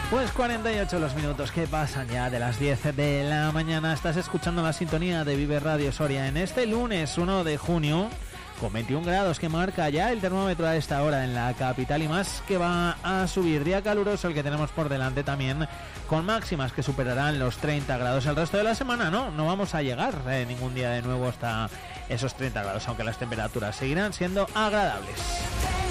Pues 48 los minutos que pasan ya de las 10 de la mañana. Estás escuchando la sintonía de Vive Radio Soria en este lunes 1 de junio, con 21 grados que marca ya el termómetro a esta hora en la capital, y más que va a subir. Día caluroso el que tenemos por delante también, con máximas que superarán los 30 grados. El resto de la semana no vamos a llegar ningún día de nuevo hasta esos 30 grados, aunque las temperaturas seguirán siendo agradables.